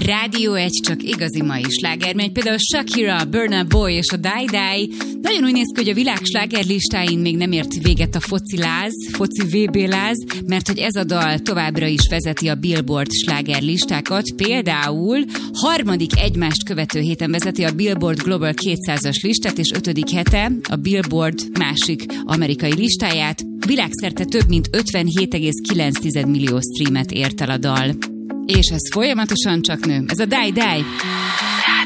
Rádió 1 csak igazi mai slágermény, például Shakira, Burna Boy és a Die Die. Nagyon úgy néz ki, hogy a világ slágerlistáin még nem ért véget a foci VB láz, mert hogy ez a dal továbbra is vezeti a Billboard slágerlistákat. Például harmadik egymást követő héten vezeti a Billboard Global 200-as listát, és 5. hete a Billboard másik amerikai listáját. Világszerte több mint 57,9 millió streamet ért el a dal. És ez folyamatosan csak nő. Ez a Die Die.